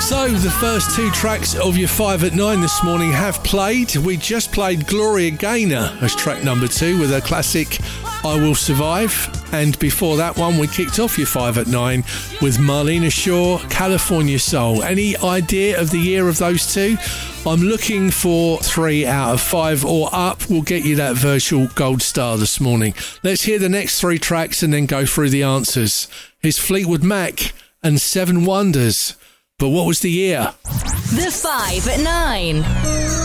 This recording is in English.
So, the first two tracks of your 5 at 9 this morning have played. We just played Gloria Gaynor as track number 2 with her classic I Will Survive. And before that one, we kicked off your 5 at 9 with Marlena Shaw, California Soul. Any idea of the year of those two? I'm looking for 3 out of 5 or up. We'll get you that virtual gold star this morning. Let's hear the next 3 tracks and then go through the answers. Here's Fleetwood Mac and Seven Wonders. But what was the year? The 5 at 9.